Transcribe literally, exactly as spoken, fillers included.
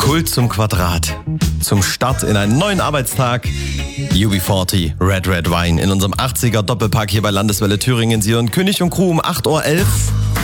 Kult zum Quadrat. Zum Start in einen neuen Arbeitstag. U B vierzig, Red Red Wine in unserem achtziger Doppelpack hier bei Landeswelle Thüringen. Sie hören König und Crew um acht Uhr elf.